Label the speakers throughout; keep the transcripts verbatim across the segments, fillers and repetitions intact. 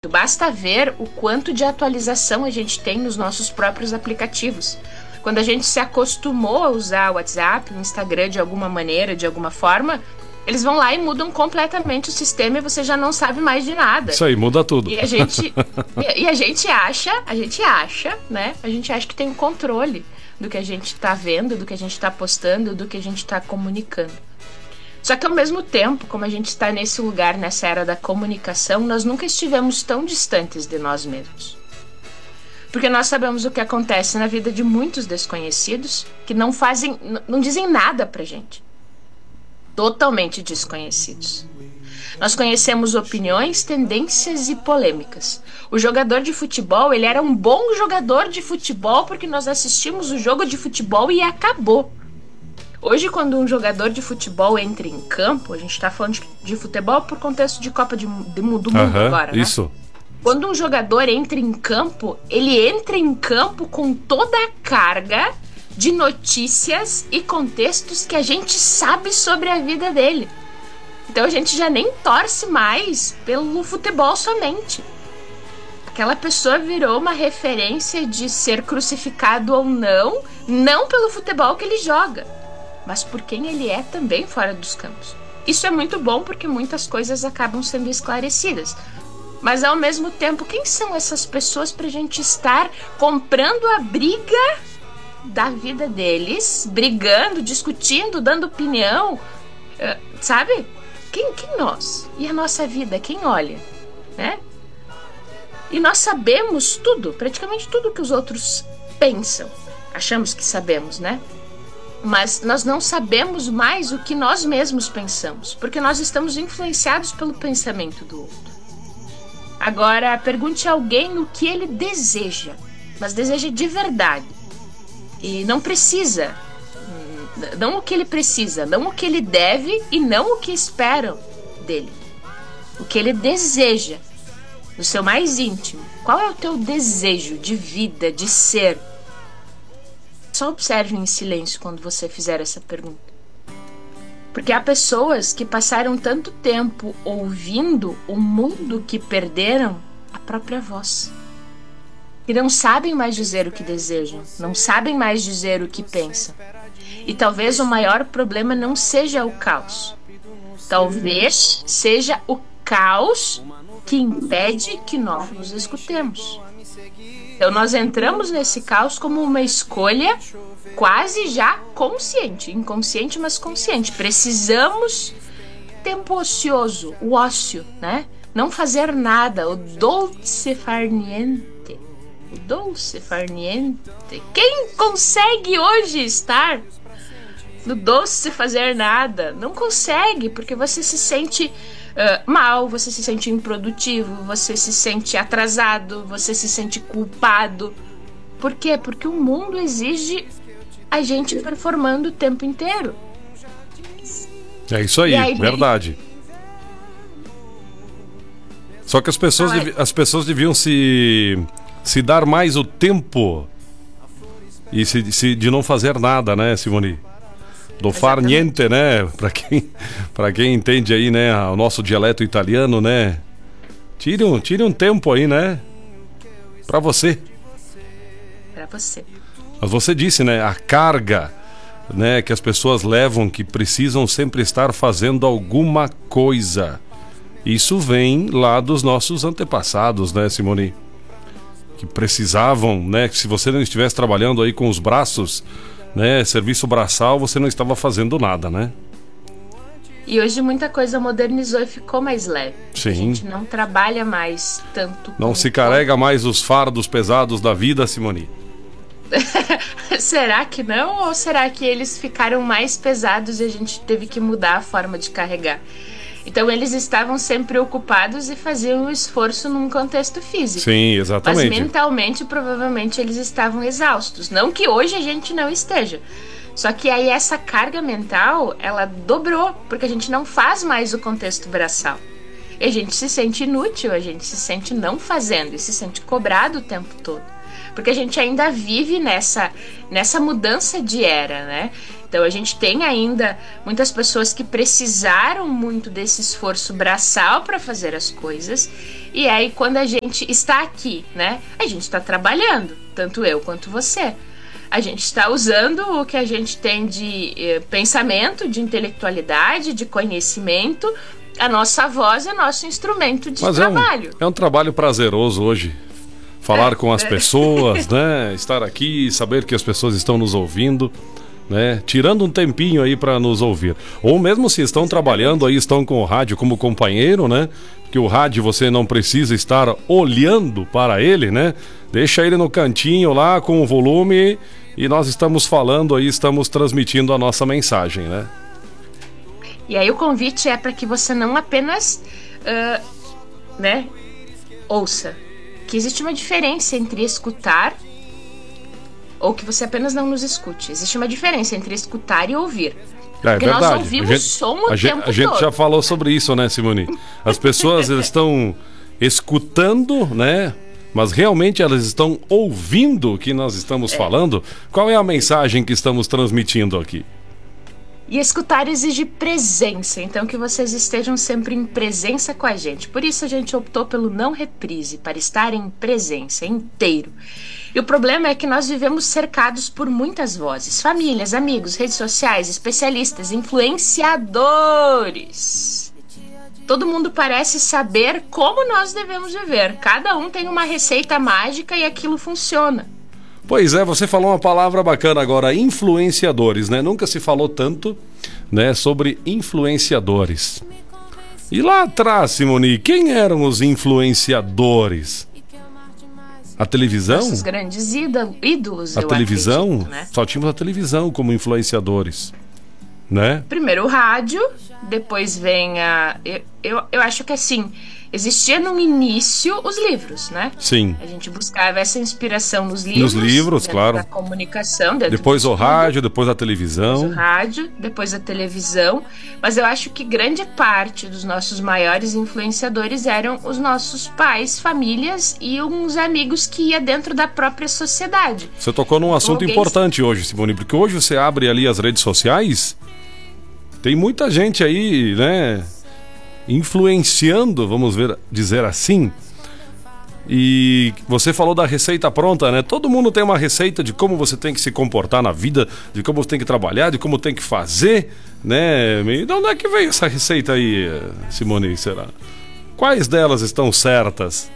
Speaker 1: Basta ver o quanto de atualização a gente tem nos nossos próprios aplicativos. Quando a gente se acostumou a usar o WhatsApp, o Instagram de alguma maneira, de alguma forma, eles vão lá e mudam completamente o sistema e você já não sabe mais de nada.
Speaker 2: Isso aí, muda tudo.
Speaker 1: E a gente, e, e a gente acha, a gente acha, né? A gente acha que tem um controle do que a gente tá vendo, do que a gente tá postando, do que a gente tá comunicando. Só que ao mesmo tempo, como a gente está nesse lugar, nessa era da comunicação, nós nunca estivemos tão distantes de nós mesmos. Porque nós sabemos o que acontece na vida de muitos desconhecidos que não fazem, não dizem nada pra gente. Totalmente desconhecidos. Nós conhecemos opiniões, tendências e polêmicas. O jogador de futebol, ele era um bom jogador de futebol porque nós assistimos o jogo de futebol e acabou. Hoje, quando um jogador de futebol entra em campo, a gente está falando de, de futebol por contexto de Copa de, de, do Mundo
Speaker 2: uhum,
Speaker 1: agora, né?
Speaker 2: Isso.
Speaker 1: Quando um jogador entra em campo, ele entra em campo com toda a carga de notícias e contextos que a gente sabe sobre a vida dele. Então a gente já nem torce mais pelo futebol somente. Aquela pessoa virou uma referência de ser crucificado ou não, não pelo futebol que ele joga, mas por quem ele é também fora dos campos. Isso é muito bom porque muitas coisas acabam sendo esclarecidas. Mas ao mesmo tempo, quem são essas pessoas pra gente estar comprando a briga da vida deles, brigando, discutindo, dando opinião, uh, sabe? Quem, quem nós? E a nossa vida, quem olha, né? E nós sabemos tudo, praticamente tudo que os outros pensam. Achamos que sabemos, né? Mas nós não sabemos mais o que nós mesmos pensamos, porque nós estamos influenciados pelo pensamento do outro. Agora, pergunte a alguém o que ele deseja, mas deseja de verdade. E não precisa, não o que ele precisa, não o que ele deve e não o que esperam dele. O que ele deseja, no seu mais íntimo. Qual é o teu desejo de vida, de ser? Só observe em silêncio quando você fizer essa pergunta. Porque há pessoas que passaram tanto tempo ouvindo o mundo que perderam a própria voz. E não sabem mais dizer o que desejam, não sabem mais dizer o que pensam. E talvez o maior problema não seja o caos. Talvez seja o caos que impede que nós nos escutemos. Então nós entramos nesse caos como uma escolha quase já consciente, inconsciente, mas consciente. Precisamos tempo ocioso, o ócio, né? Não fazer nada, o dolce far niente. O dolce far niente. Quem consegue hoje estar no doce fazer nada? Não consegue, porque você se sente Uh, mal, você se sente improdutivo, você se sente atrasado, você se sente culpado. Por quê? Porque o mundo exige a gente performando o tempo inteiro.
Speaker 2: É isso aí, aí verdade. Só que as pessoas, devi- as pessoas deviam se, se dar mais o tempo e se, se, de não fazer nada, né, Simone? Do far niente, né? Pra quem, pra quem entende aí, né? O nosso dialeto italiano, né? Tire um, tire um tempo aí, né? Pra você.
Speaker 1: Pra você.
Speaker 2: Mas você disse, né? A carga, né? Que as pessoas levam, que precisam sempre estar fazendo alguma coisa. Isso vem lá dos nossos antepassados, né, Simone? Que precisavam, né? Que se você não estivesse trabalhando aí com os braços, né, serviço braçal, você não estava fazendo nada, né?
Speaker 1: E hoje muita coisa modernizou e ficou mais leve.
Speaker 2: Sim.
Speaker 1: A gente não trabalha mais tanto.
Speaker 2: Não se carrega mais os fardos pesados da vida, Simone.
Speaker 1: Será que não? Ou será que eles ficaram mais pesados e a gente teve que mudar a forma de carregar? Então eles estavam sempre ocupados e faziam um esforço num contexto físico.
Speaker 2: Sim, exatamente.
Speaker 1: Mas mentalmente, provavelmente, eles estavam exaustos. Não que hoje a gente não esteja. Só que aí essa carga mental, ela dobrou, porque a gente não faz mais o contexto braçal. E a gente se sente inútil, a gente se sente não fazendo e se sente cobrado o tempo todo. Porque a gente ainda vive nessa, nessa mudança de era, né? Então a gente tem ainda muitas pessoas que precisaram muito desse esforço braçal para fazer as coisas. E aí quando a gente está aqui, né? A gente está trabalhando, tanto eu quanto você. A gente está usando o que a gente tem de eh, pensamento, de intelectualidade, de conhecimento. A nossa voz é nosso instrumento de
Speaker 2: Mas
Speaker 1: trabalho.
Speaker 2: É um, é um trabalho prazeroso hoje. Falar é, com as é. pessoas, né? Estar aqui, saber que as pessoas estão nos ouvindo, né? Tirando um tempinho aí para nos ouvir. Ou mesmo se estão trabalhando aí, estão com o rádio como companheiro, né? Que o rádio você não precisa estar olhando para ele, né? Deixa ele no cantinho lá com o volume e nós estamos falando aí, estamos transmitindo a nossa mensagem, né?
Speaker 1: E aí o convite é para que você não apenas, uh, né, ouça. Que existe uma diferença entre escutar ou que você apenas não nos escute. Existe uma diferença entre escutar e ouvir.
Speaker 2: É,
Speaker 1: porque
Speaker 2: verdade.
Speaker 1: Nós ouvimos
Speaker 2: a gente,
Speaker 1: som o
Speaker 2: a
Speaker 1: tempo
Speaker 2: gente, a gente
Speaker 1: todo.
Speaker 2: já falou sobre isso, né, Simone? As pessoas estão escutando, né? Mas realmente elas estão ouvindo o que nós estamos é. falando. Qual é a mensagem que estamos transmitindo aqui?
Speaker 1: E escutar exige presença, então que vocês estejam sempre em presença com a gente. Por isso a gente optou pelo não reprise, para estar em presença, inteiro. E o problema é que nós vivemos cercados por muitas vozes, famílias, amigos, redes sociais, especialistas, influenciadores. Todo mundo parece saber como nós devemos viver. Cada um tem uma receita mágica e aquilo funciona.
Speaker 2: Pois é, você falou uma palavra bacana agora, influenciadores, né? Nunca se falou tanto, né, sobre influenciadores. E lá atrás, Simone, quem eram os influenciadores? A televisão?
Speaker 1: Nossos grandes ídolos,
Speaker 2: A
Speaker 1: eu
Speaker 2: televisão?
Speaker 1: acredito, né?
Speaker 2: Só tínhamos a televisão como influenciadores, né?
Speaker 1: Primeiro o rádio, depois vem a... Eu, eu, eu acho que assim... Existia no início os livros, né?
Speaker 2: Sim.
Speaker 1: A gente buscava essa inspiração nos livros.
Speaker 2: Nos livros, claro.
Speaker 1: Da comunicação.
Speaker 2: Depois o rádio, depois a televisão.
Speaker 1: Depois o rádio, depois a televisão. Mas eu acho que grande parte dos nossos maiores influenciadores eram os nossos pais, famílias e uns amigos que ia dentro da própria sociedade.
Speaker 2: Você tocou num assunto alguém... importante hoje, Simone, porque hoje você abre ali as redes sociais, tem muita gente aí, né, influenciando, vamos ver, dizer assim. E você falou da receita pronta, né? Todo mundo tem uma receita de como você tem que se comportar na vida, de como você tem que trabalhar, de como tem que fazer, né? E de onde é que veio essa receita aí, Simone, será? Quais delas estão certas?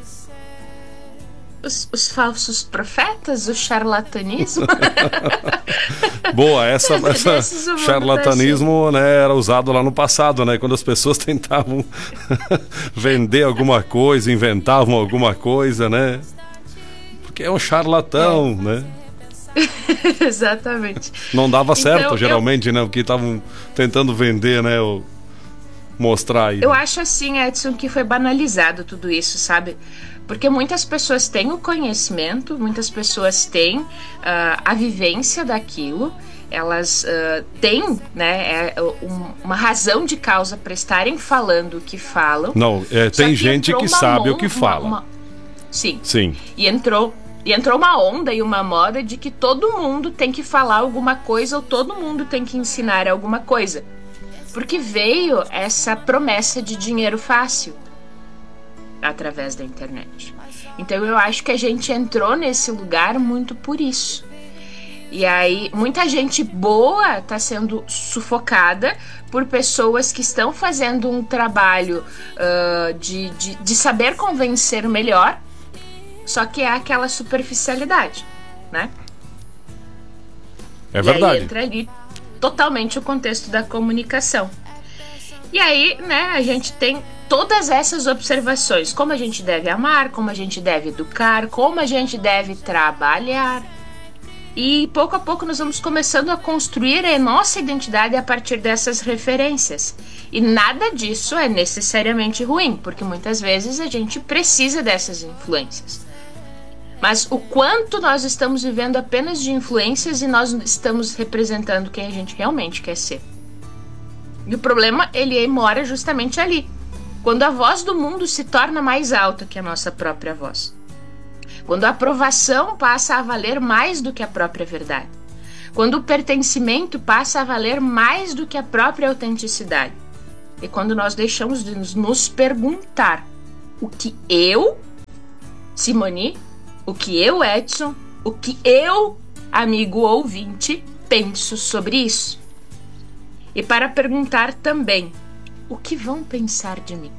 Speaker 1: Os, os falsos profetas, o charlatanismo.
Speaker 2: Boa, essa, essa charlatanismo, né, era usado lá no passado, né, quando as pessoas tentavam vender alguma coisa, inventavam alguma coisa, né, porque é um charlatão, é. né.
Speaker 1: Exatamente.
Speaker 2: Não dava certo, então, geralmente,
Speaker 1: eu...
Speaker 2: né, porque estavam tentando vender, né, ou mostrar aí.
Speaker 1: Eu
Speaker 2: né?
Speaker 1: acho assim, Edson, que foi banalizado tudo isso, sabe? Porque muitas pessoas têm o conhecimento, muitas pessoas têm uh, a vivência daquilo, elas uh, têm, né, é, um, uma razão de causa para estarem falando o que falam.
Speaker 2: Não, é, tem que gente que sabe o que fala.
Speaker 1: Uma, uma... Sim.
Speaker 2: Sim.
Speaker 1: E entrou, e entrou uma onda e uma moda de que todo mundo tem que falar alguma coisa ou todo mundo tem que ensinar alguma coisa. Porque veio essa promessa de dinheiro fácil através da internet. Então eu acho que a gente entrou nesse lugar muito por isso. E aí muita gente boa está sendo sufocada por pessoas que estão fazendo um trabalho uh, de, de, de saber convencer melhor, só que é aquela superficialidade, né?
Speaker 2: É verdade.
Speaker 1: E aí entra ali totalmente o contexto da comunicação. E aí, né, a gente tem todas essas observações, como a gente deve amar, como a gente deve educar, como a gente deve trabalhar. E pouco a pouco nós vamos começando a construir a nossa identidade a partir dessas referências. E nada disso é necessariamente ruim, porque muitas vezes a gente precisa dessas influências. Mas o quanto nós estamos vivendo apenas de influências e nós estamos representando quem a gente realmente quer ser. E o problema, ele mora justamente ali. Quando a voz do mundo se torna mais alta que a nossa própria voz. Quando a aprovação passa a valer mais do que a própria verdade. Quando o pertencimento passa a valer mais do que a própria autenticidade. E quando nós deixamos de nos perguntar o que eu, Simone, o que eu, Edson, o que eu, amigo ouvinte, penso sobre isso. E para perguntar também, o que vão pensar de mim?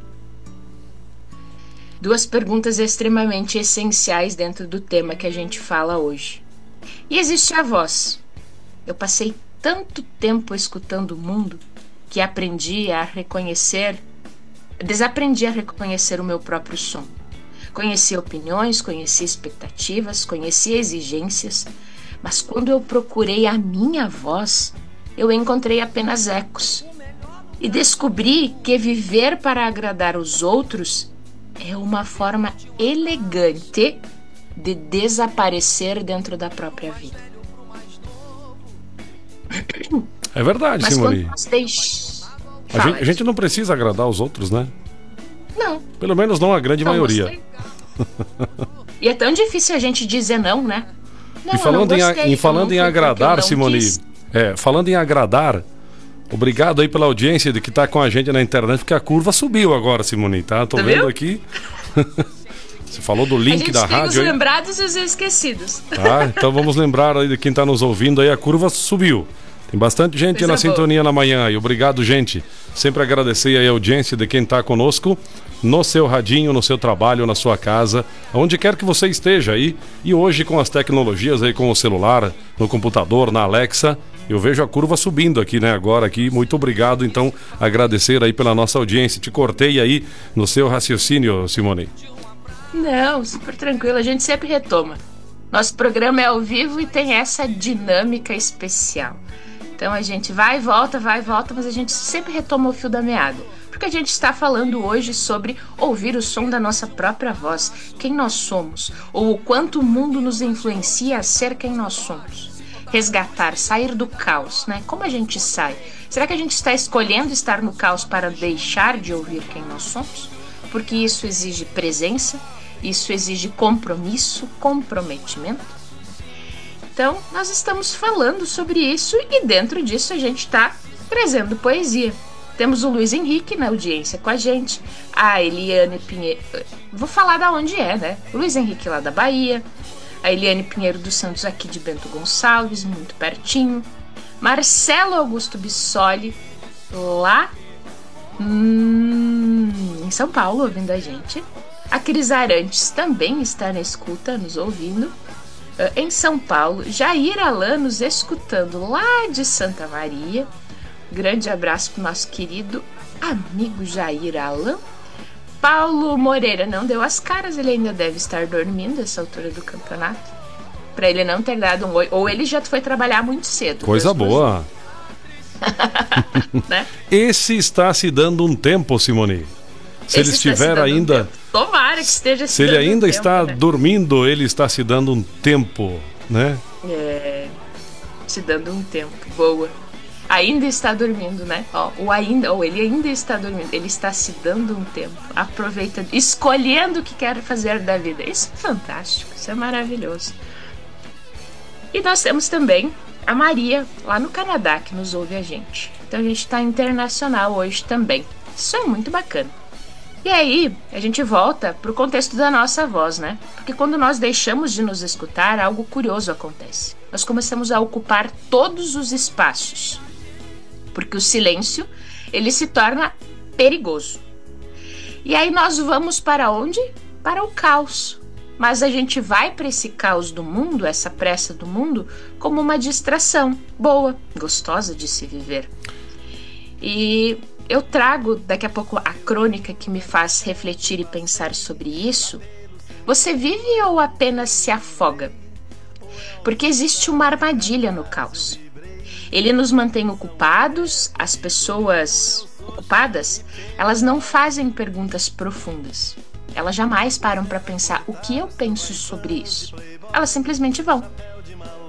Speaker 1: Duas perguntas extremamente essenciais dentro do tema que a gente fala hoje. E existe a voz. Eu passei tanto tempo escutando o mundo que aprendi a reconhecer, desaprendi a reconhecer o meu próprio som. Conheci opiniões, conheci expectativas, conheci exigências, mas quando eu procurei a minha voz, eu encontrei apenas ecos. E descobri que viver para agradar os outros é uma forma elegante de desaparecer dentro da própria vida.
Speaker 2: É verdade,
Speaker 1: Mas
Speaker 2: Simone.
Speaker 1: quando nós deix...
Speaker 2: a, gente, a gente não precisa agradar os outros, né?
Speaker 1: Não.
Speaker 2: Pelo menos não a grande
Speaker 1: Então,
Speaker 2: maioria.
Speaker 1: gostei. E é tão difícil a gente dizer não, né? Não,
Speaker 2: e falando,
Speaker 1: gostei,
Speaker 2: em, em, falando em agradar, Simone, é, falando em agradar, obrigado aí pela audiência de que tá com a gente na internet, porque a curva subiu agora, Simone, tá? Tô
Speaker 1: Tá
Speaker 2: vendo
Speaker 1: viu?
Speaker 2: aqui. Você falou do link da
Speaker 1: rádio. A gente
Speaker 2: rádio
Speaker 1: tem os
Speaker 2: aí.
Speaker 1: lembrados e os esquecidos.
Speaker 2: Tá, então vamos lembrar aí de quem tá nos ouvindo aí, a curva subiu. Tem bastante gente
Speaker 1: Coisa
Speaker 2: na
Speaker 1: boa.
Speaker 2: sintonia na manhã aí. Obrigado, gente. Sempre agradecer aí a audiência de quem tá conosco no seu radinho, no seu trabalho, na sua casa, onde quer que você esteja aí. E hoje com as tecnologias aí, com o celular, no computador, na Alexa, eu vejo a curva subindo aqui, né? Agora aqui. Muito obrigado, então, agradecer aí pela nossa audiência. Te cortei aí no seu raciocínio, Simone.
Speaker 1: Não, super tranquilo, a gente sempre retoma. Nosso programa é ao vivo e tem essa dinâmica especial. Então a gente vai e volta, vai e volta, mas a gente sempre retoma o fio da meada. Porque a gente está falando hoje sobre ouvir o som da nossa própria voz, quem nós somos, ou o quanto o mundo nos influencia a ser quem nós somos. Resgatar, sair do caos, né? Como a gente sai? Será que a gente está escolhendo estar no caos para deixar de ouvir quem nós somos? Porque isso exige presença, isso exige compromisso, comprometimento. Então, nós estamos falando sobre isso e dentro disso a gente está trazendo poesia. Temos o Luiz Henrique na audiência com a gente, a Eliane Pinheiro, vou falar da onde é, né? O Luiz Henrique lá da Bahia, a Eliane Pinheiro dos Santos aqui de Bento Gonçalves, muito pertinho, Marcelo Augusto Bissoli lá hum, em São Paulo ouvindo a gente, a Cris Arantes também está na escuta, nos ouvindo. Em São Paulo, Jair Alan nos escutando lá de Santa Maria. Grande abraço para o nosso querido amigo Jair Alan. Paulo Moreira não deu as caras, ele ainda deve estar dormindo essa altura do campeonato. Para ele não ter dado um oi, ou ele já foi trabalhar muito cedo.
Speaker 2: Coisa boa.
Speaker 1: Né?
Speaker 2: Esse está se dando um tempo, Simone. Se
Speaker 1: Esse
Speaker 2: ele estiver
Speaker 1: um
Speaker 2: ainda...
Speaker 1: tempo. Tomara que esteja se
Speaker 2: Se ele
Speaker 1: dando
Speaker 2: ainda
Speaker 1: um
Speaker 2: está
Speaker 1: tempo, né?
Speaker 2: dormindo, ele está se dando um tempo, né?
Speaker 1: É, se dando um tempo, boa. Ainda está dormindo, né? Ó, o ainda, ou ele ainda está dormindo, ele está se dando um tempo, aproveitando, escolhendo o que quer fazer da vida. Isso é fantástico, isso é maravilhoso. E nós temos também a Maria, lá no Canadá, que nos ouve a gente. Então a gente está internacional hoje também. Isso é muito bacana. E aí, a gente volta pro contexto da nossa voz, né? Porque quando nós deixamos de nos escutar, algo curioso acontece. Nós começamos a ocupar todos os espaços. Porque o silêncio, ele se torna perigoso. E aí nós vamos para onde? Para o caos. Mas a gente vai para esse caos do mundo, essa pressa do mundo, como uma distração boa, gostosa de se viver. E eu trago daqui a pouco a crônica que me faz refletir e pensar sobre isso. Você vive ou apenas se afoga? Porque existe uma armadilha no caos. Ele nos mantém ocupados, as pessoas ocupadas, elas não fazem perguntas profundas. Elas jamais param para pensar o que eu penso sobre isso. Elas simplesmente vão.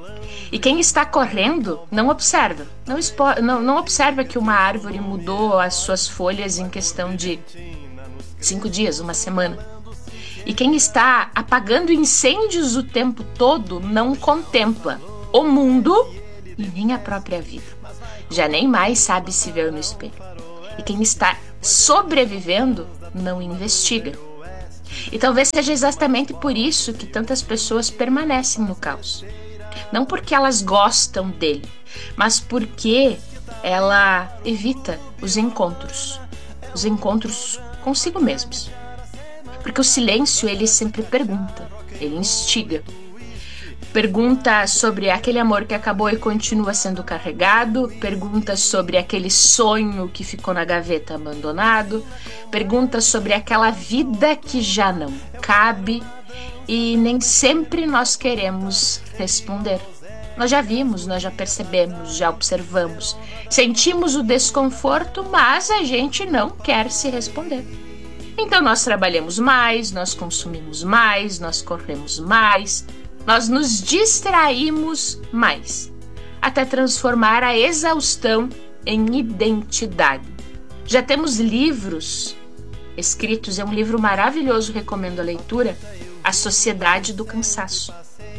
Speaker 1: E quem está correndo não observa. Não, expo- não, não observa que uma árvore mudou as suas folhas em questão de cinco dias, uma semana. E quem está apagando incêndios o tempo todo não contempla o mundo e nem a própria vida. Já nem mais sabe se ver no espelho. E quem está sobrevivendo não investiga. E talvez seja exatamente por isso que tantas pessoas permanecem no caos. Não porque elas gostam dele, mas porque ela evita os encontros. Os encontros consigo mesmos. Porque o silêncio, ele sempre pergunta, ele instiga. Pergunta sobre aquele amor que acabou e continua sendo carregado, pergunta sobre aquele sonho que ficou na gaveta abandonado, pergunta sobre aquela vida que já não cabe e nem sempre nós queremos responder. Nós já vimos, nós já percebemos, já observamos, sentimos o desconforto, mas a gente não quer se responder. Então nós trabalhamos mais, nós consumimos mais, nós corremos mais, nós nos distraímos mais, até transformar a exaustão em identidade. Já temos livros escritos, é um livro maravilhoso, recomendo a leitura, A Sociedade do Cansaço,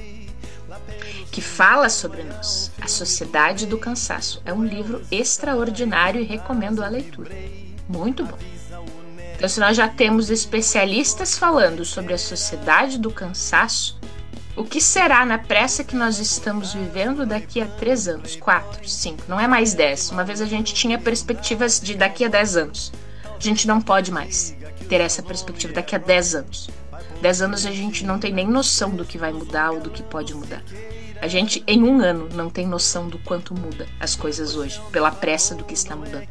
Speaker 1: que fala sobre nós. A Sociedade do Cansaço é um livro extraordinário e recomendo a leitura. Muito bom. Então, se nós já temos especialistas falando sobre a sociedade do cansaço, o que será na pressa que nós estamos vivendo daqui a três anos, quatro, cinco, não é mais dez. Uma vez a gente tinha perspectivas de daqui a dez anos. A gente não pode mais ter essa perspectiva daqui a dez anos. Dez anos a gente não tem nem noção do que vai mudar ou do que pode mudar. A gente, em um ano, não tem noção do quanto muda as coisas hoje, pela pressa do que está mudando.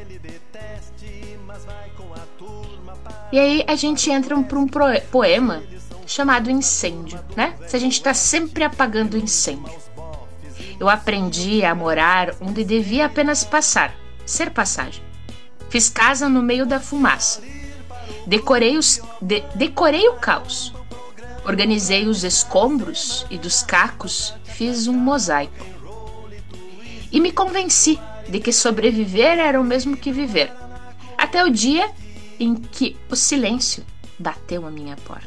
Speaker 1: E aí a gente entra para um poema chamado Incêndio, né? Se a gente está sempre apagando incêndio. Eu aprendi a morar onde devia apenas passar, ser passagem. Fiz casa no meio da fumaça. Decorei, os, de, decorei o caos. Organizei os escombros e dos cacos fiz um mosaico. E me convenci de que sobreviver era o mesmo que viver. Até o dia em que o silêncio bateu à minha porta.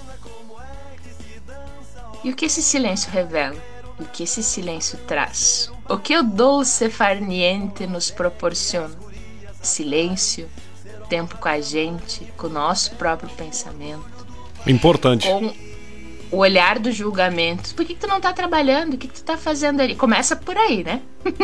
Speaker 1: E o que esse silêncio revela? O que esse silêncio traz? O que o dolce far niente nos proporciona? Silêncio, tempo com a gente, com o nosso próprio pensamento.
Speaker 2: Importante.
Speaker 1: Com o olhar do julgamento. Por que, que tu não tá trabalhando? O que, que tu tá fazendo ali? Começa por aí, né?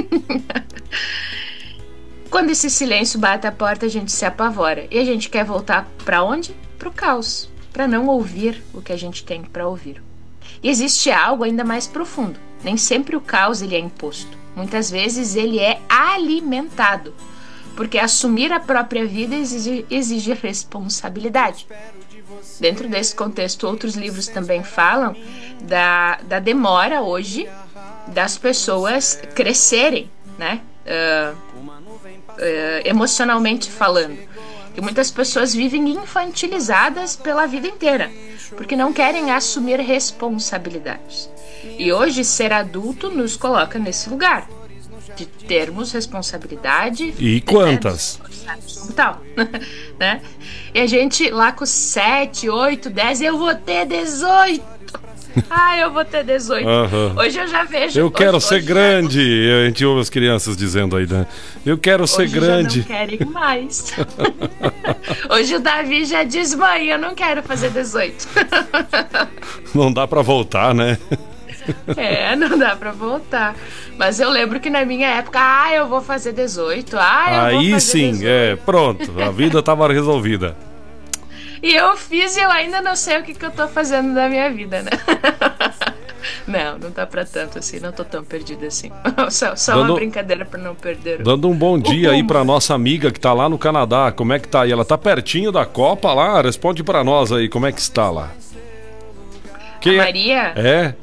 Speaker 1: Quando esse silêncio bate a porta, a gente se apavora. E a gente quer voltar para onde? Para o caos. Para não ouvir o que a gente tem para ouvir. E existe algo ainda mais profundo. Nem sempre o caos ele é imposto. Muitas vezes ele é alimentado. Porque assumir a própria vida exige, exige responsabilidade. Dentro desse contexto, outros livros também falam da, da demora hoje das pessoas crescerem, né? Uh, Uh, emocionalmente falando, que muitas pessoas vivem infantilizadas pela vida inteira, porque não querem assumir responsabilidades. E hoje ser adulto nos coloca nesse lugar de termos responsabilidade.
Speaker 2: E quantas?
Speaker 1: Tal, né? E a gente lá com sete, oito, dez, eu vou ter dezoito. Ah, eu vou ter dezoito. Uhum. Hoje eu já vejo.
Speaker 2: Eu quero
Speaker 1: hoje,
Speaker 2: ser
Speaker 1: hoje
Speaker 2: grande.
Speaker 1: Já...
Speaker 2: A gente ouve as crianças dizendo aí, né? Eu quero
Speaker 1: hoje
Speaker 2: ser grande.
Speaker 1: Já não querem mais. Hoje o Davi já diz: mãe, eu não quero fazer dezoito.
Speaker 2: Não dá pra voltar, né?
Speaker 1: É, não dá pra voltar. Mas eu lembro que na minha época, ah, eu vou fazer dezoito. Ah, eu
Speaker 2: aí
Speaker 1: vou fazer
Speaker 2: sim,
Speaker 1: dezoito.
Speaker 2: É, pronto. A vida tava resolvida.
Speaker 1: E eu fiz e eu ainda não sei o que, que eu tô fazendo da minha vida, né? Não, não tá pra tanto assim, não tô tão perdida assim. Só, só dando, uma brincadeira pra não perder.
Speaker 2: Dando um bom dia aí pra nossa amiga que tá lá no Canadá. Como é que tá aí? Ela tá pertinho da Copa lá? Responde pra nós aí, como é que está lá? Quem
Speaker 1: A Maria?
Speaker 2: É?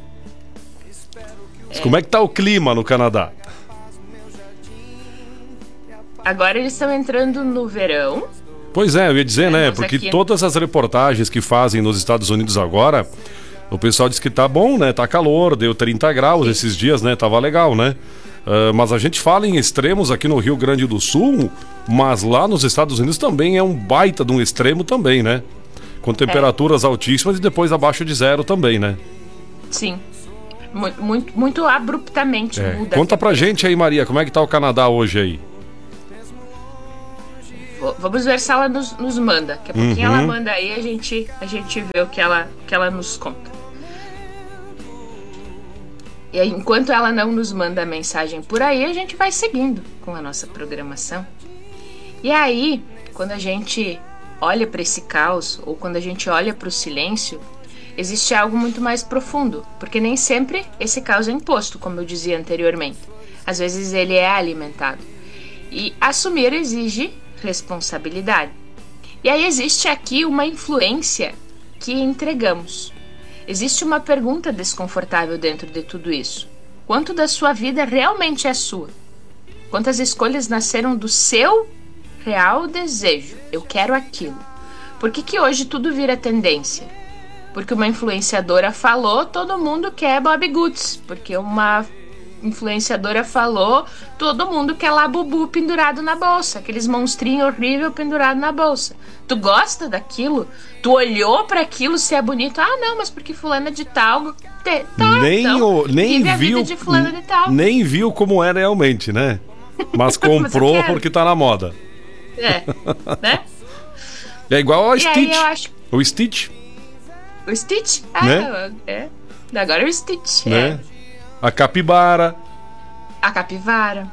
Speaker 2: é. Como é que tá o clima no Canadá?
Speaker 1: Agora eles estão entrando no verão.
Speaker 2: Pois é, eu ia dizer, né? Porque aqui... todas as reportagens que fazem nos Estados Unidos agora O pessoal diz que tá bom, né? Tá calor, deu trinta graus Sim. esses dias, né? Tava legal, né? Uh, mas a gente fala em extremos aqui no Rio Grande do Sul, mas lá nos Estados Unidos também é um baita de um extremo também, né? Com temperaturas é. altíssimas e depois abaixo de zero também, né?
Speaker 1: Sim. Muito, muito, muito abruptamente
Speaker 2: é.
Speaker 1: muda.
Speaker 2: Conta pra gente aí, Maria, como é que tá o Canadá hoje aí?
Speaker 1: Vamos ver se ela nos, nos manda. Daqui a pouquinho uhum. ela manda aí, a gente, a gente vê o que ela, que ela nos conta. E aí, enquanto ela não nos manda a mensagem por aí, a gente vai seguindo com a nossa programação. E aí, quando a gente olha para esse caos, ou quando a gente olha para o silêncio, existe algo muito mais profundo, porque nem sempre esse caos é imposto, como eu dizia anteriormente. Às vezes ele é alimentado. E assumir exige responsabilidade. E aí existe aqui uma influência que entregamos. Existe uma pergunta desconfortável dentro de tudo isso. Quanto da sua vida realmente é sua? Quantas escolhas nasceram do seu real desejo? Eu quero aquilo. Por que que hoje tudo vira tendência? Porque uma influenciadora falou, todo mundo quer Bob Goods. Porque uma influenciadora falou, todo mundo quer Labubu pendurado na bolsa, aqueles monstrinhos horríveis pendurados na bolsa. Tu gosta daquilo? Tu olhou para aquilo, se é bonito? Ah, não, mas porque fulana de tal te, tá,
Speaker 2: nem
Speaker 1: então,
Speaker 2: o, nem
Speaker 1: vive a
Speaker 2: viu
Speaker 1: vida de fulana de tal.
Speaker 2: Nem viu como é realmente, né? Mas comprou mas porque tá na moda.
Speaker 1: É, né?
Speaker 2: É igual ao
Speaker 1: e
Speaker 2: Stitch.
Speaker 1: Acho...
Speaker 2: O Stitch.
Speaker 1: O Stitch? Ah,
Speaker 2: né?
Speaker 1: é. Agora é o Stitch.
Speaker 2: Né?
Speaker 1: É.
Speaker 2: A capibara.
Speaker 1: A capivara.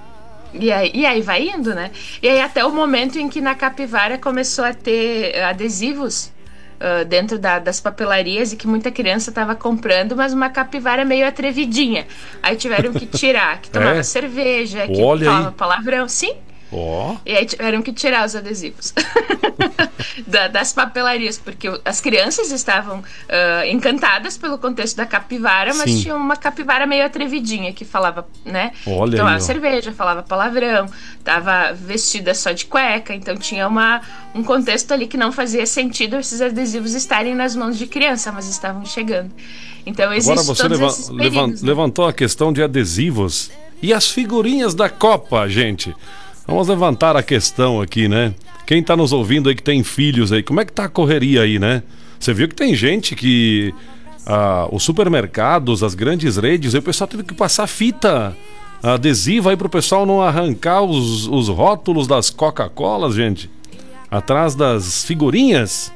Speaker 1: E aí, e aí vai indo, né? E aí até o momento em que na capivara começou a ter adesivos uh, dentro da, das papelarias e que muita criança estava comprando, mas uma capivara meio atrevidinha. Aí tiveram que tirar, que tomava é? cerveja, que
Speaker 2: Olha
Speaker 1: falava
Speaker 2: aí.
Speaker 1: palavrão. Sim.
Speaker 2: Oh.
Speaker 1: E aí tiveram que tirar os adesivos da, das papelarias, porque as crianças estavam uh, encantadas pelo contexto da capivara, mas
Speaker 2: Sim.
Speaker 1: tinha uma capivara meio atrevidinha que falava, né?
Speaker 2: Olha
Speaker 1: tomava
Speaker 2: aí,
Speaker 1: cerveja, falava palavrão, tava vestida só de cueca, então tinha uma, um contexto ali que não fazia sentido esses adesivos estarem nas mãos de criança, mas estavam chegando. Então existe
Speaker 2: Agora você
Speaker 1: todos
Speaker 2: leva,
Speaker 1: esses
Speaker 2: levan,
Speaker 1: perigos, né?
Speaker 2: levantou a questão de adesivos e as figurinhas da Copa, gente. Vamos levantar a questão aqui, né? Quem tá nos ouvindo aí que tem filhos aí, como é que tá a correria aí, né? Você viu que tem gente que ah, os supermercados, as grandes redes, aí o pessoal teve que passar fita adesiva aí pro pessoal não arrancar os, os rótulos das Coca-Colas, gente. Atrás das figurinhas.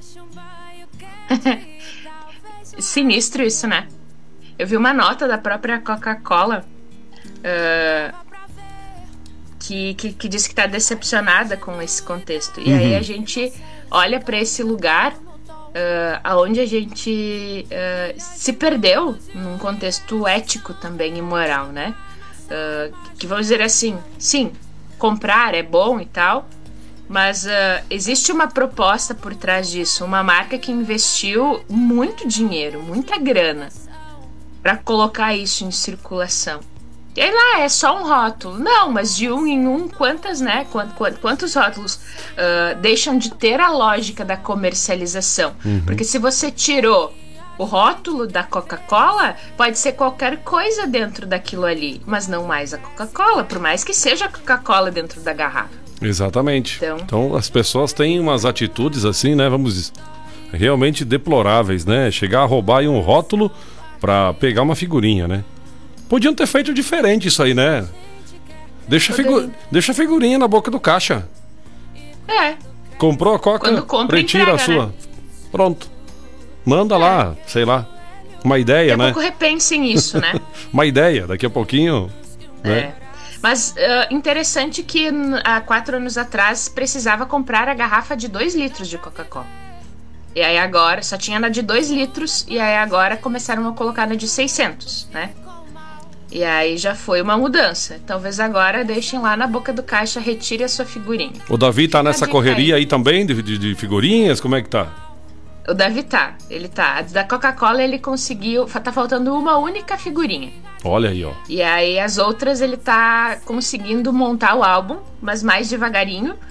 Speaker 1: Sinistro isso, né? Eu vi uma nota da própria Coca-Cola uh, que, que, que diz que está decepcionada com esse contexto. E uhum. aí a gente olha para esse lugar uh, aonde a gente uh, se perdeu num contexto ético também e moral, né? Uh, que vamos dizer assim, sim, comprar é bom e tal, mas uh, existe uma proposta por trás disso, uma marca que investiu muito dinheiro, muita grana para colocar isso em circulação. E aí lá é só um rótulo. Não, mas de um em um, quantas, né? Quantos, quantos rótulos uh, deixam de ter a lógica da comercialização? Uhum. Porque se você tirou o rótulo da Coca-Cola, pode ser qualquer coisa dentro daquilo ali, mas não mais a Coca-Cola, por mais que seja a Coca-Cola dentro da garrafa.
Speaker 2: Exatamente.
Speaker 1: Então,
Speaker 2: então as pessoas têm umas atitudes assim, né? Vamos dizer, realmente deploráveis, né? Chegar a roubar aí um rótulo para pegar uma figurinha, né? Podiam ter feito diferente isso aí, né? Deixa, figu... Deixa a figurinha na boca do caixa.
Speaker 1: É.
Speaker 2: Comprou a Coca,
Speaker 1: compra,
Speaker 2: retira entrega, a sua. Né? Pronto. Manda é. lá, sei lá. Uma ideia,
Speaker 1: daqui
Speaker 2: né?
Speaker 1: Daqui a pouco repensem isso, né?
Speaker 2: Uma ideia, daqui a pouquinho.
Speaker 1: É. Né? Mas uh, interessante que há quatro anos atrás precisava comprar a garrafa de dois litros de Coca-Cola. E aí agora, só tinha na de dois litros, e aí agora começaram a colocar na de seiscentos, né? E aí já foi uma mudança. Talvez agora deixem lá na boca do caixa, retire a sua figurinha.
Speaker 2: O Davi tá nessa correria aí, aí também, de, de, de figurinhas? Como é que tá?
Speaker 1: O Davi tá, ele tá. Da Coca-Cola ele conseguiu, tá faltando uma única figurinha.
Speaker 2: Olha aí, ó.
Speaker 1: E aí as outras ele tá conseguindo montar o álbum, mas mais devagarinho.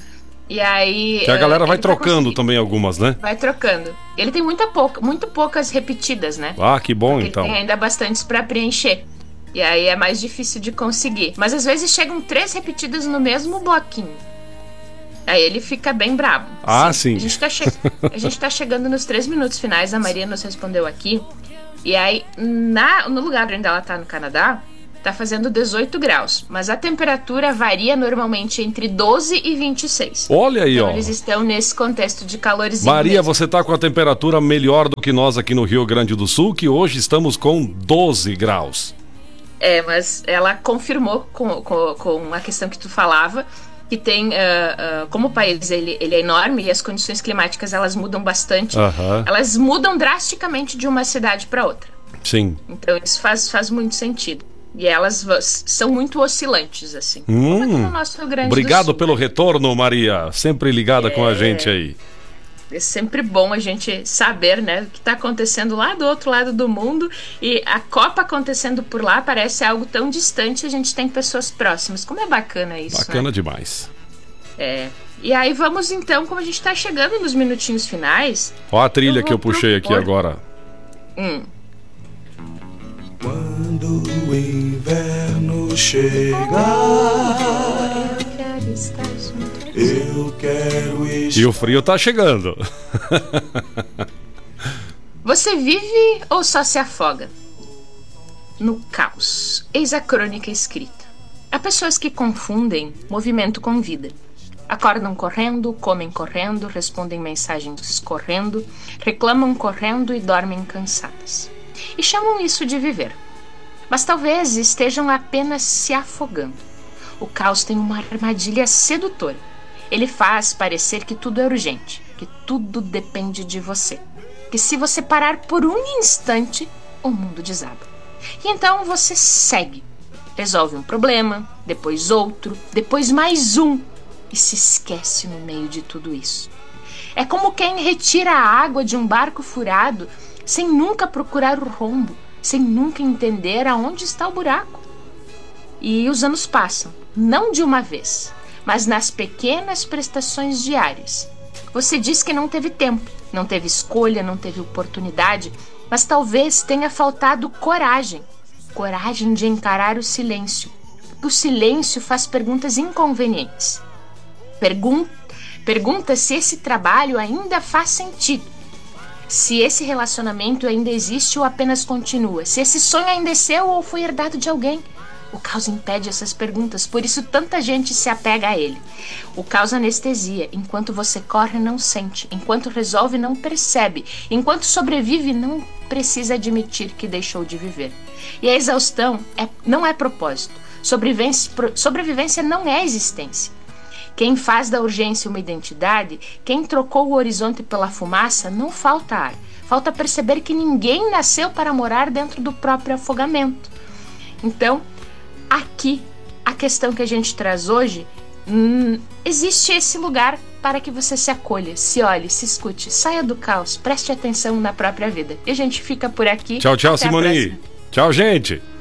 Speaker 1: E aí...
Speaker 2: Que a galera
Speaker 1: uh,
Speaker 2: vai trocando também algumas, né?
Speaker 1: Vai trocando. Ele tem muita pouca, muito poucas repetidas, né?
Speaker 2: Ah, que bom,
Speaker 1: Porque
Speaker 2: então.
Speaker 1: Ele tem ainda bastantes pra preencher. E aí é mais difícil de conseguir. Mas às vezes chegam três repetidas no mesmo bloquinho. Aí ele fica bem brabo.
Speaker 2: Ah, sim. sim.
Speaker 1: A gente, tá che... a gente tá chegando nos três minutos finais. A Maria nos respondeu aqui. E aí, na... no lugar onde ela tá no Canadá, tá fazendo dezoito graus. Mas a temperatura varia normalmente entre doze e vinte e seis.
Speaker 2: Olha aí,
Speaker 1: então,
Speaker 2: ó.
Speaker 1: Eles estão nesse contexto de calorzinho.
Speaker 2: Maria,
Speaker 1: mesmo.
Speaker 2: Você tá com a temperatura melhor do que nós aqui no Rio Grande do Sul, que hoje estamos com doze graus.
Speaker 1: É, mas ela confirmou com, com, com a questão que tu falava, que tem, uh, uh, como o país ele, ele é enorme e as condições climáticas elas mudam bastante,
Speaker 2: uhum.
Speaker 1: elas mudam drasticamente de uma cidade para outra.
Speaker 2: Sim.
Speaker 1: Então isso faz, faz muito sentido. E elas são muito oscilantes, assim.
Speaker 2: Hum,
Speaker 1: como aqui no nosso Rio Grande
Speaker 2: obrigado
Speaker 1: do Sul,
Speaker 2: pelo
Speaker 1: né?
Speaker 2: retorno, Maria. Sempre ligada é... com a gente aí.
Speaker 1: É sempre bom a gente saber, né, o que está acontecendo lá do outro lado do mundo. E a Copa acontecendo por lá parece algo tão distante. A gente tem pessoas próximas. Como é bacana isso,
Speaker 2: Bacana
Speaker 1: né?
Speaker 2: demais.
Speaker 1: É. E aí vamos então, como a gente está chegando nos minutinhos finais...
Speaker 2: Ó a trilha
Speaker 1: eu
Speaker 2: que eu puxei propor... aqui agora.
Speaker 1: Hum.
Speaker 3: Quando o inverno chegar,
Speaker 1: eu quero estar junto.
Speaker 3: Eu quero estar...
Speaker 2: E o frio tá chegando.
Speaker 1: Você vive ou só se afoga? No caos. Eis a crônica escrita. Há pessoas que confundem movimento com vida. Acordam correndo, comem correndo, respondem mensagens correndo, reclamam correndo e dormem cansadas. E chamam isso de viver. Mas talvez estejam apenas se afogando. O caos tem uma armadilha sedutora. Ele faz parecer que tudo é urgente, que tudo depende de você. Que se você parar por um instante, o mundo desaba. E então você segue. Resolve um problema, depois outro, depois mais um. E se esquece no meio de tudo isso. É como quem retira a água de um barco furado sem nunca procurar o rombo, sem nunca entender aonde está o buraco. E os anos passam, não de uma vez, mas nas pequenas prestações diárias. Você diz que não teve tempo, não teve escolha, não teve oportunidade, mas talvez tenha faltado coragem. Coragem de encarar o silêncio. O silêncio faz perguntas inconvenientes. Pergunta, pergunta se esse trabalho ainda faz sentido. Se esse relacionamento ainda existe ou apenas continua. Se esse sonho ainda é seu ou foi herdado de alguém. O caos impede essas perguntas, por isso tanta gente se apega a ele. O caos anestesia. Enquanto você corre, não sente. Enquanto resolve, não percebe. Enquanto sobrevive, não precisa admitir que deixou de viver. E a exaustão é, não é propósito. Sobrevivência, sobrevivência não é existência. Quem faz da urgência uma identidade, quem trocou o horizonte pela fumaça, não falta ar. Falta perceber que ninguém nasceu para morar dentro do próprio afogamento. Então, aqui, a questão que a gente traz hoje, hum, existe esse lugar para que você se acolha, se olhe, se escute, saia do caos, preste atenção na própria vida. E a gente fica por aqui.
Speaker 2: Tchau, tchau,
Speaker 1: Até
Speaker 2: Simone. Tchau, gente.